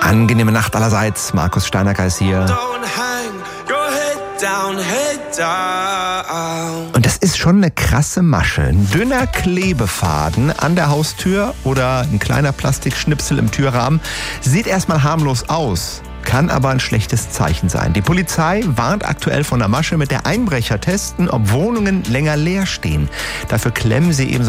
Angenehme Nacht allerseits. Markus Steinacker ist hier. Und das ist schon eine krasse Masche. Ein dünner Klebefaden an der Haustür oder ein kleiner Plastikschnipsel im Türrahmen sieht erstmal harmlos aus, kann aber ein schlechtes Zeichen sein. Die Polizei warnt aktuell von der Masche, mit der Einbrecher testen, ob Wohnungen länger leer stehen. Dafür klemmen sie eben so